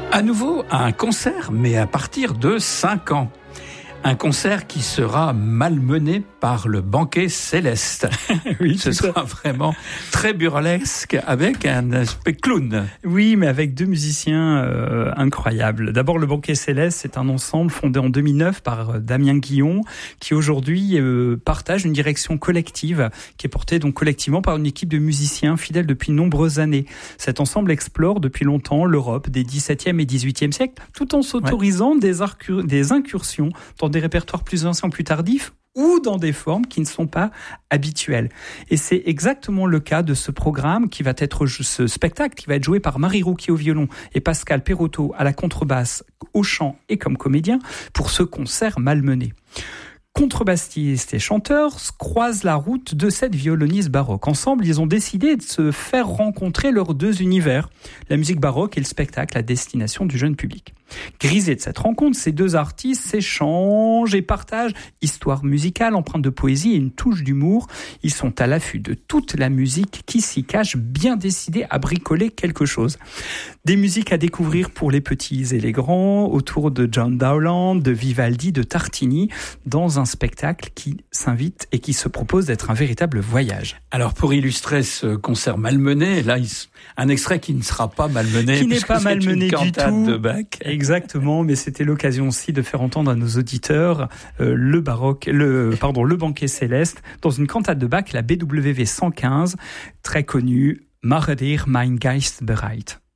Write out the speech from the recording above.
À nouveau, un concert, mais à partir de 5 ans. Un concert qui sera malmené par le banquet céleste. Oui, ce sera vraiment très burlesque avec un aspect clown. Oui, mais avec deux musiciens incroyables. D'abord, le banquet céleste, c'est un ensemble fondé en 2009 par Damien Guillon, qui aujourd'hui partage une direction collective, qui est portée donc collectivement par une équipe de musiciens fidèles depuis de nombreuses années. Cet ensemble explore depuis longtemps l'Europe des XVIIe et XVIIIe siècles, tout en s'autorisant des incursions dans des répertoires plus anciens, plus tardifs, ou dans des formes qui ne sont pas habituelles. Et c'est exactement le cas de ce programme qui va être ce spectacle qui va être joué par Marie Rouquier au violon et Pascal Perotto à la contrebasse, au chant et comme comédien pour ce concert malmené. Contrebassistes et chanteurs croisent la route de cette violoniste baroque. Ensemble, ils ont décidé de se faire rencontrer leurs deux univers, la musique baroque et le spectacle à destination du jeune public. Grisés de cette rencontre, ces deux artistes s'échangent et partagent histoire musicale, empreinte de poésie et une touche d'humour. Ils sont à l'affût de toute la musique qui s'y cache, bien décidés à bricoler quelque chose. Des musiques à découvrir pour les petits et les grands, autour de John Dowland, de Vivaldi, de Tartini, dans un spectacle qui s'invite et qui se propose d'être un véritable voyage. Alors pour illustrer ce concert malmené, là, un extrait qui ne sera pas malmené, qui n'est pas malmené du tout. De Bach. Exactement, mais c'était l'occasion aussi de faire entendre à nos auditeurs le banquet céleste dans une cantate de Bach, la BWV 115, très connue, Mach dir mein Geist bereit.